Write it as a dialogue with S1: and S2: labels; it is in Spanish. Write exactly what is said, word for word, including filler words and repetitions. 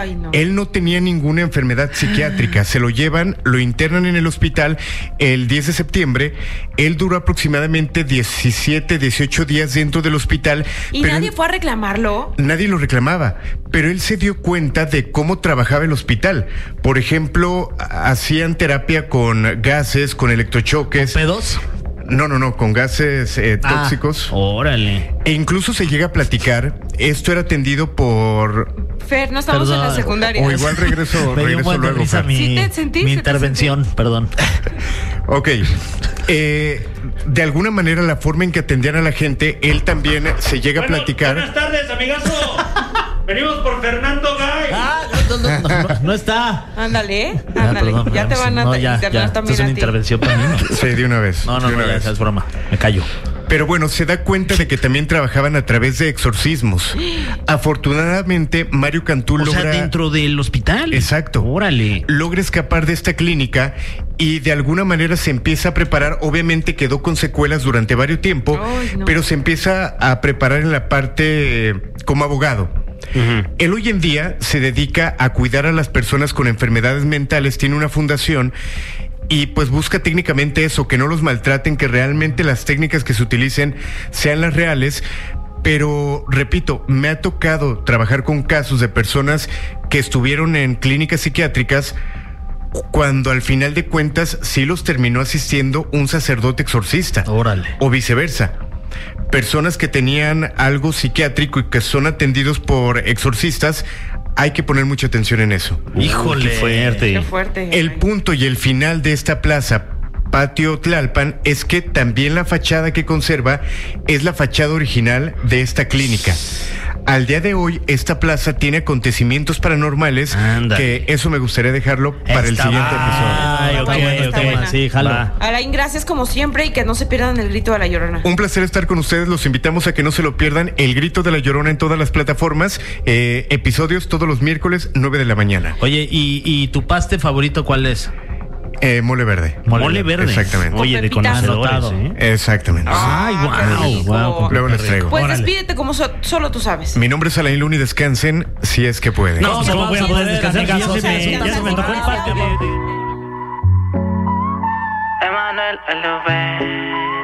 S1: Ay, no.
S2: Él no tenía ninguna enfermedad psiquiátrica. Se lo llevan, lo internan en el hospital el diez de septiembre. Él duró aproximadamente diecisiete, dieciocho días dentro del hospital.
S1: ¿Y
S2: pero
S1: nadie
S2: él,
S1: fue a reclamarlo?
S2: Nadie lo reclamaba, pero él se dio cuenta de cómo trabajaba el hospital. Por ejemplo, hacían terapia con gases, con electrochoques.
S3: ¿Pedos?
S2: No, no, no, con gases eh, tóxicos.
S3: Ah, órale.
S2: E incluso se llega a platicar, esto era atendido por...
S1: Fer, no estamos
S3: Perdón.
S1: en la secundaria.
S2: O igual regreso,
S3: Me dio un
S2: regreso
S3: buen de
S2: luego.
S3: risa
S2: Fer.
S3: mi,
S1: Sí te sentí,
S3: mi
S1: sí te
S3: intervención, perdón.
S2: Ok. Eh, de alguna manera, la forma en que atendían a la gente, él también se llega
S4: Bueno,
S2: a platicar.
S4: Buenas tardes, amigazo. Venimos por Fernando Gay.
S3: Ah, no, no, no, no, no está.
S1: Ándale,
S3: Ah,
S1: ándale.
S3: perdón,
S1: ya te van a
S3: no, ya,
S1: internar
S3: ya.
S1: también
S3: Esto es una
S1: a ti.
S3: intervención para mí.
S2: Sí, de una vez.
S3: No, no,
S2: de
S3: no,
S2: una
S3: ya,
S2: vez.
S3: ya es broma. Me callo.
S2: Pero bueno, se da cuenta de que también trabajaban a través de exorcismos. Afortunadamente, Mario Cantú
S3: O
S2: logra...
S3: sea, dentro del hospital.
S2: Exacto.
S3: Órale.
S2: Logra escapar de esta clínica y de alguna manera se empieza a preparar. Obviamente quedó con secuelas durante varios tiempos,
S1: Ay, no.
S2: pero se empieza a preparar en la parte eh, como abogado.
S4: Uh-huh.
S2: Él hoy en día se dedica a cuidar a las personas con enfermedades mentales, tiene una fundación y pues busca técnicamente eso, que no los maltraten, que realmente las técnicas que se utilicen sean las reales. Pero, repito, me ha tocado trabajar con casos de personas que estuvieron en clínicas psiquiátricas cuando al final de cuentas sí los terminó asistiendo un sacerdote exorcista.
S3: Órale.
S2: O viceversa. Personas que tenían algo psiquiátrico y que son atendidos por exorcistas, hay que poner mucha atención en eso.
S3: Híjole.
S4: Qué fuerte.
S1: Qué fuerte.
S2: El
S1: Ay.
S2: punto y el final de esta plaza, Patio Tlalpan, es que también la fachada que conserva es la fachada original de esta clínica. Al día de hoy, esta plaza tiene acontecimientos paranormales.
S4: Ándale.
S2: Que eso me gustaría dejarlo para el
S3: Está
S2: siguiente
S3: buena.
S2: episodio.
S3: Ay,
S1: Está
S3: ok,
S1: buena, está
S3: ok.
S1: buena.
S3: Sí, jalo.
S4: Va.
S1: Alain, gracias como siempre y que no se pierdan el grito de la Llorona.
S2: Un placer estar con ustedes. Los invitamos a que no se lo pierdan. El Grito de la Llorona en todas las plataformas. Eh, episodios todos los miércoles, nueve de la mañana.
S3: Oye, ¿y, y tu paste favorito cuál es?
S2: Eh, mole verde.
S4: Mole verde.
S2: Exactamente.
S4: Oye, de
S1: Con pepita.
S4: conocedores, ¿eh?
S2: Exactamente.
S3: Ay,
S1: Ah, qué
S3: guau,
S1: rico.
S3: guau.
S2: Luego les traigo.
S1: Pues
S3: Órale.
S1: despídete como so- solo tú sabes.
S2: Mi nombre es Alain Luna y descansen si es que pueden.
S4: No,
S3: se
S4: ¿cómo
S3: va
S4: voy a
S3: a
S4: poder
S3: poder
S4: descansar? Ya
S3: descansar,
S4: se me,
S1: descansar,
S4: ya se me tocó el
S1: descansar.
S4: parte de... de-
S5: Emanuel L V